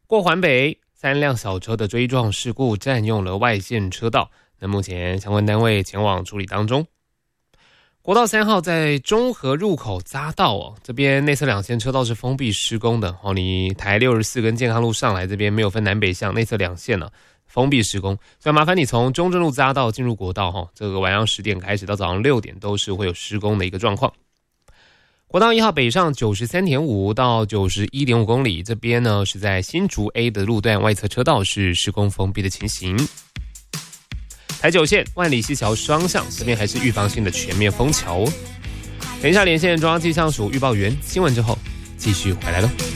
过环北，3辆小车的追撞事故占用了外线车道，那目前相关单位前往处理当中。国道3号在中和入口匝道这边内侧2线车道是封闭施工的你台64跟健康路上来这边没有分南北向，内侧2线封闭施工，所以麻烦你从中正路匝道进入国道这个晚上10点开始到早上6点都是会有施工的一个状况。国道1号北上 93.5 到 91.5 公里，这边呢是在新竹 A 的路段外侧车道是施工封闭的情形。台9线万里溪桥双向这边还是预防性的全面封桥。等一下连线中央气象署预报员新闻之后继续回来了。